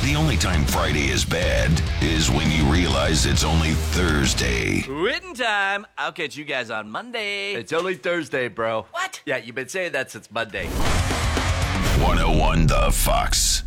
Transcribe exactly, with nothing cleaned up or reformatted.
The only time Friday is bad is when you realize it's only Thursday. Quitting time. I'll catch you guys on Monday. It's only Thursday, bro. What? Yeah, you've been saying that since Monday. one oh one The Fox.